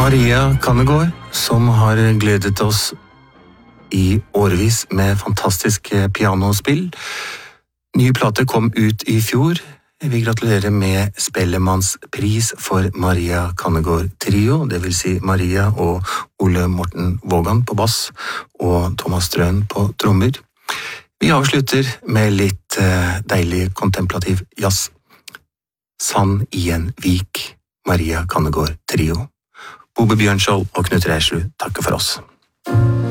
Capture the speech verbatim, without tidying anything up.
Maria Kannegård, som har gledet oss i årevis med fantastisk pianospill. Nye plate kom ut i fjor. Vi gratulerer med Spellemannspris for Maria Kannegård Trio, det vil si Maria og Ole Morten Vågan på bass og Thomas Strøen på trommer. Vi avslutter med litt deilig kontemplativ jazz. Sand i en vik, Maria Kannegård Trio. Bobbe Bjørnskjold og Knut Reiersrud takker for oss.